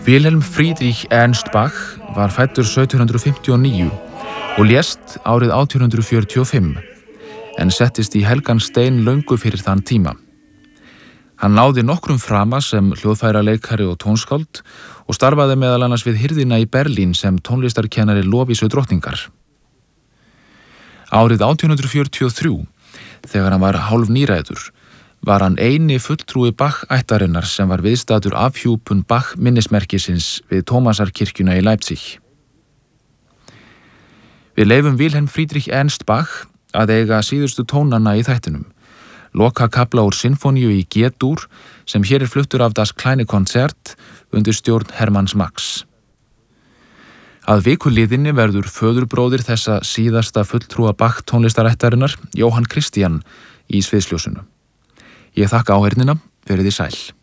Wilhelm Friedrich Ernst Bach var fæddur 1759 og lést árið 1845, en settist í helgan stein löngu fyrir þann tíma. Hann náði nokkrum frama sem hljóðfæraleikari og tónskáld og starfaði meðal annars við hirðina í Berlín sem tónlistarkennari Lovísu drottningar. Árið 1843, þegar hann var hálf nýræður, var hann eini fulltrúi Bach-ættarinnar sem var viðstaddur afhjúpun Bach-minnismerkisins við Tómasarkirkjuna í Leipzig. Við leyfum Wilhelm Friedrich Ernst Bach að eiga síðustu tónana í þættinum. Loka kafla úr sinfóníu í G-dúr sem hér fluttur af Das kleine Konzert undir stjórn Hermanns Max. Að viku liðinni verður föðurbróðir þessa síðasta fulltrúa Bach tónlistarættarinnar, Jóhann Christian, í sviðsljósinu. Ég þakka áheyrnina, verið þið sæl.